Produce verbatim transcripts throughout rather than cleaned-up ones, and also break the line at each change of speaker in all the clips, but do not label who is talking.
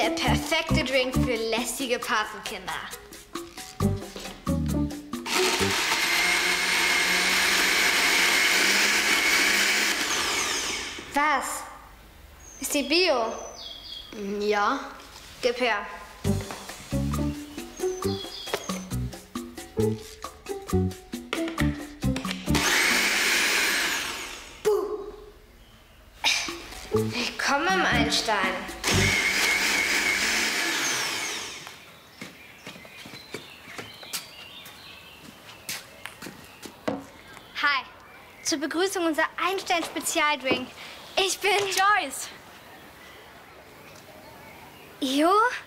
Der perfekte Drink für lästige Patenkinder. Was? Ist die Bio?
Ja.
Gib her. Buh. Willkommen im Einstein. Hi. Zur Begrüßung unser Einstein-Spezialdrink. Ich bin
Joyce.
Jo?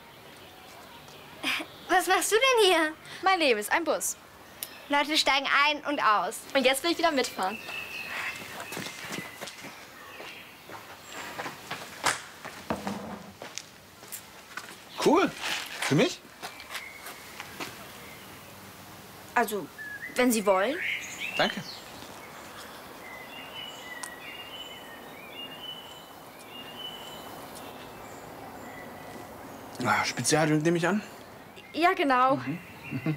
Was machst du denn hier?
Mein Leben ist ein Bus.
Leute steigen ein und aus.
Und jetzt will ich wieder mitfahren.
Cool. Für mich?
Also, wenn Sie wollen.
Danke. Ah, Spezialdrink nehme ich an?
Ja, genau.
Mhm. Mhm.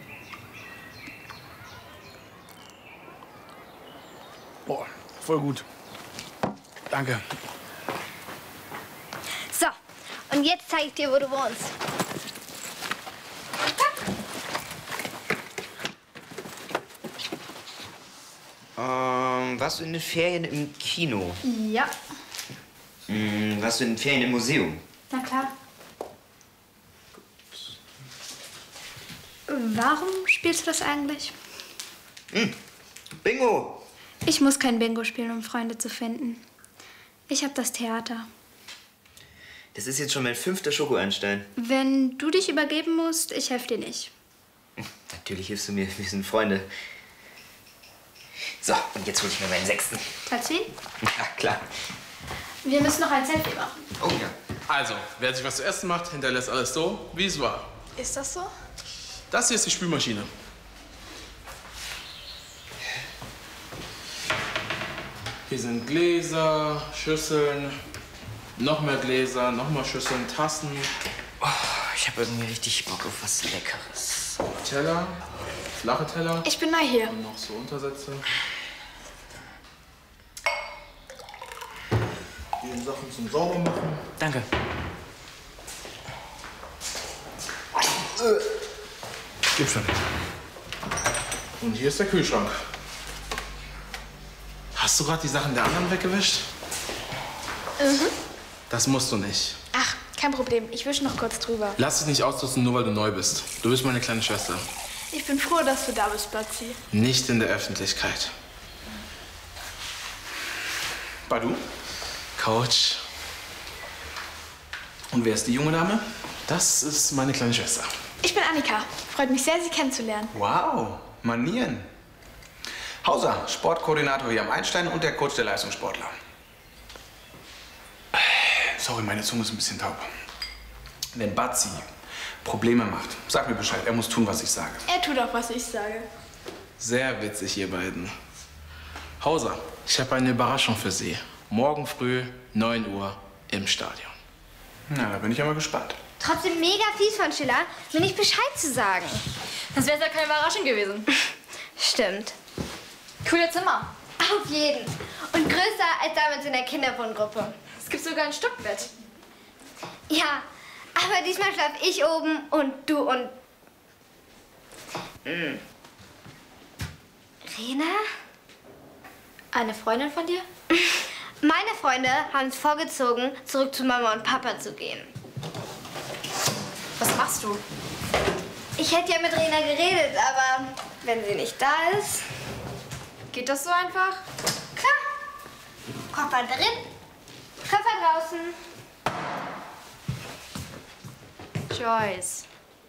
Boah, voll gut. Danke.
So, und jetzt zeige ich dir, wo du wohnst.
Ähm, warst du in den Ferien im Kino?
Ja.
Hm, warst du in den Ferien im Museum?
Na klar. Warum spielst du das eigentlich?
Hm, Bingo!
Ich muss kein Bingo spielen, um Freunde zu finden. Ich habe das Theater.
Das ist jetzt schon mein fünfter Schoko-Einstein.
Wenn du dich übergeben musst, ich helfe dir nicht.
Natürlich hilfst du mir, wir sind Freunde. So, und jetzt hole ich mir meinen sechsten.
Tatsi?
Ja, klar.
Wir müssen noch ein Selfie machen.
Oh ja.
Also, wer sich was zu essen macht, hinterlässt alles so, wie es war.
Ist das so?
Das hier ist die Spülmaschine. Hier sind Gläser, Schüsseln, noch mehr Gläser, noch mal Schüsseln, Tassen.
Oh, ich habe irgendwie richtig Bock auf was Leckeres.
Teller, flache Teller.
Ich bin neu hier.
Und noch so Untersätze. Hier sind Sachen zum Saubermachen.
Danke.
Gib schon. Und hier ist der Kühlschrank. Hast du gerade die Sachen der anderen weggewischt?
Mhm.
Das musst du nicht.
Ach, kein Problem. Ich wische noch kurz drüber.
Lass dich nicht ausnutzen, nur weil du neu bist. Du bist meine kleine Schwester.
Ich bin froh, dass du da bist, Batzi.
Nicht in der Öffentlichkeit. Badu? Coach. Und wer ist die junge Dame? Das ist meine kleine Schwester.
Ich bin Annika. Freut mich sehr, Sie kennenzulernen.
Wow, Manieren. Hauser, Sportkoordinator hier am Einstein und der Coach der Leistungssportler.
Sorry, meine Zunge ist ein bisschen taub.
Wenn Batzi Probleme macht, sag mir Bescheid. Er muss tun, was ich sage.
Er tut auch, was ich sage.
Sehr witzig, ihr beiden. Hauser, ich habe eine Überraschung für Sie. Morgen früh, neun Uhr, im Stadion.
Na, da bin ich ja mal gespannt.
Trotzdem mega fies von Schiller, mir nicht Bescheid zu sagen.
Das wäre ja keine Überraschung gewesen.
Stimmt.
Coole Zimmer.
Auf jeden. Und größer als damals in der Kinderwohngruppe.
Es gibt sogar ein Stockbett.
Ja, aber diesmal schlaf ich oben und du und... Hm. Rena?
Eine Freundin von dir?
Meine Freunde haben es vorgezogen, zurück zu Mama und Papa zu gehen.
Was machst du?
Ich hätte ja mit Rena geredet, aber wenn sie nicht da ist...
Geht das so einfach?
Klar. Koffer drin, Koffer draußen.
Joyce.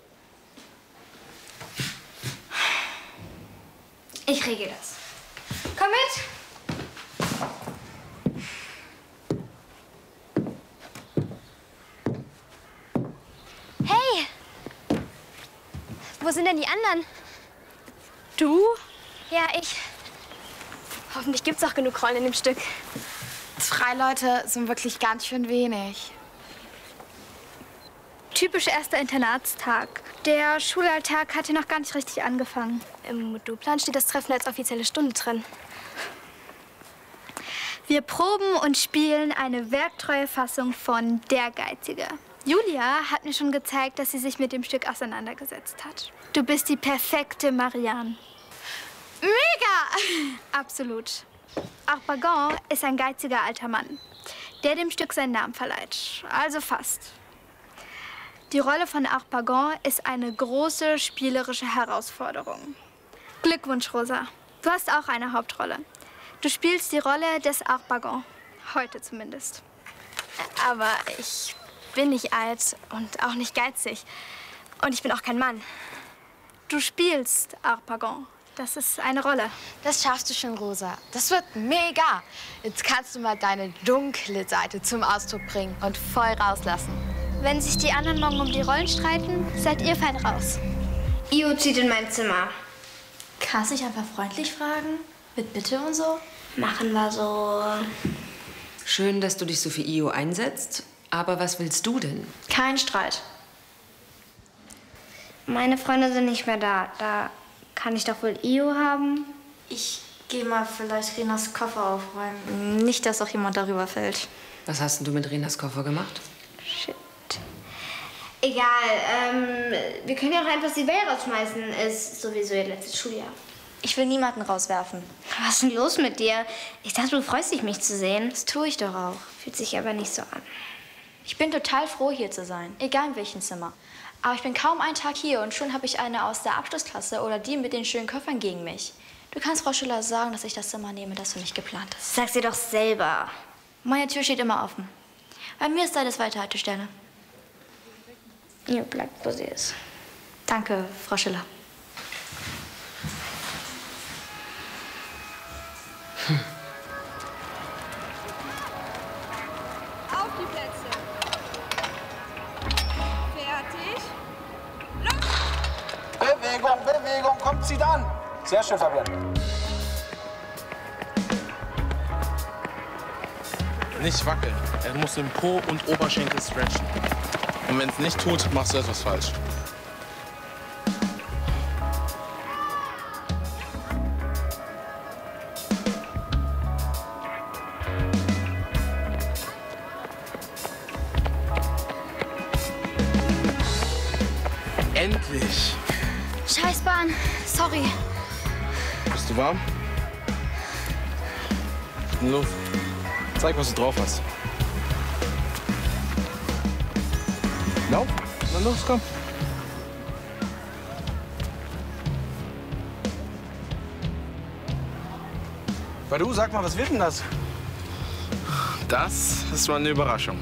Ich regel das. Komm mit. Hey! Wo sind denn die anderen?
Du?
Ja, ich. Hoffentlich gibt's auch genug Rollen in dem Stück.
Freie Leute sind wirklich ganz schön wenig. Typisch erster Internatstag. Der Schulalltag hatte noch gar nicht richtig angefangen.
Im Modulplan steht das Treffen als offizielle Stunde drin.
Wir proben und spielen eine werktreue Fassung von Der Geizige. Julia hat mir schon gezeigt, dass sie sich mit dem Stück auseinandergesetzt hat. Du bist die perfekte Marianne. Mega! Absolut. Harpagon ist ein geiziger alter Mann, der dem Stück seinen Namen verleiht. Also fast. Die Rolle von Harpagon ist eine große spielerische Herausforderung. Glückwunsch, Rosa. Du hast auch eine Hauptrolle. Du spielst die Rolle des Harpagon. Heute zumindest.
Aber ich bin nicht alt und auch nicht geizig. Und ich bin auch kein Mann.
Du spielst Harpagon. Das ist eine Rolle.
Das schaffst du schon, Rosa. Das wird mega. Jetzt kannst du mal deine dunkle Seite zum Ausdruck bringen und voll rauslassen.
Wenn sich die anderen morgen um die Rollen streiten, seid ihr fein raus.
Io zieht in mein Zimmer.
Kannst du dich einfach freundlich fragen? Mit Bitte und so?
Machen wir so.
Schön, dass du dich so für Io einsetzt. Aber was willst du denn?
Kein Streit.
Meine Freunde sind nicht mehr da. Da kann ich doch wohl Io haben.
Ich gehe mal vielleicht Renas Koffer aufräumen. Nicht, dass auch jemand darüber fällt.
Was hast denn du mit Renas Koffer gemacht?
Shit. Egal, ähm, wir können ja auch einfach Sibel rausschmeißen. Ist sowieso ihr letztes Schuljahr.
Ich will niemanden rauswerfen.
Was ist denn los mit dir? Ich dachte, du freust dich, mich zu sehen.
Das tue ich doch auch.
Fühlt sich aber nicht so an.
Ich bin total froh, hier zu sein. Egal in welchem Zimmer. Aber ich bin kaum einen Tag hier und schon habe ich eine aus der Abschlussklasse oder die mit den schönen Köpfern gegen mich. Du kannst Frau Schüller sagen, dass ich das Zimmer nehme, das für mich geplant ist.
Sag sie doch selber.
Meine Tür steht immer offen. Bei mir ist da das Weiterhaltestelle.
Ihr bleibt, wo sie ist.
Danke, Frau Schüller.
Hm.
Auf die Plätze. Fertig. Los!
Bewegung, Bewegung, kommt, zieht an. Sehr schön, Fabian.
Nicht wackeln. Er muss den Po und Oberschenkel stretchen. Und wenn es nicht tut, machst du etwas falsch. Endlich!
Scheißbahn. Sorry.
Bist du warm? Los, zeig, was du drauf hast. Lauf, na los, komm.
Weil du, sag mal, was wird denn das?
Das ist mal eine Überraschung.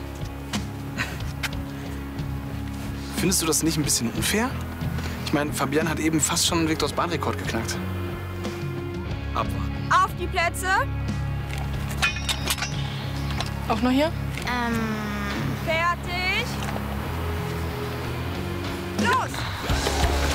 Findest du das nicht ein bisschen unfair? Ich meine, Fabian hat eben fast schon Viktors Bahnrekord geknackt.
Abwarten.
Auf die Plätze.
Auch noch hier?
Ähm.
Fertig. Los!